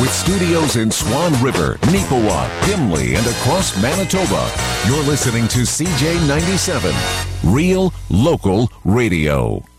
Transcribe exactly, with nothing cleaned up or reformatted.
With studios in Swan River, Neepawa, Gimli, and across Manitoba, you're listening to C J ninety-seven, Real Local Radio.